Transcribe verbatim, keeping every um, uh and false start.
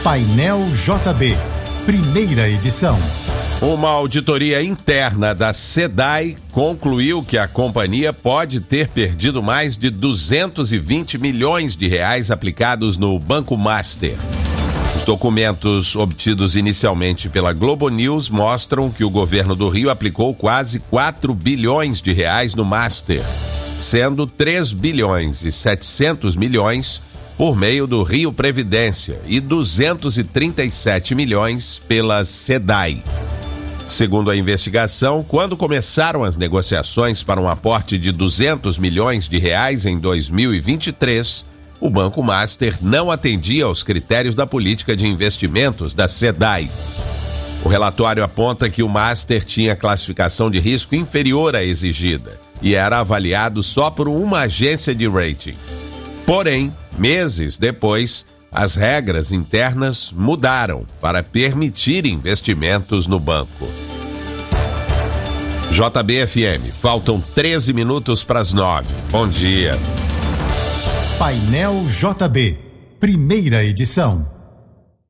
Painel J B, primeira edição. Uma auditoria interna da SEDAI concluiu que a companhia pode ter perdido mais de duzentos e vinte milhões de reais aplicados no Banco Master. Os documentos obtidos inicialmente pela Globo News mostram que o governo do Rio aplicou quase quatro bilhões de reais no Master, sendo três bilhões e setecentos milhões por meio do Rio Previdência e duzentos e trinta e sete milhões pela SEDAI. Segundo a investigação, quando começaram as negociações para um aporte de duzentos milhões de reais em dois mil e vinte e três, o Banco Master não atendia aos critérios da política de investimentos da SEDAI. O relatório aponta que o Master tinha classificação de risco inferior à exigida e era avaliado só por uma agência de rating. Porém, meses depois, as regras internas mudaram para permitir investimentos no banco. J B F M, faltam treze minutos para as nove. Bom dia. Painel J B, primeira edição.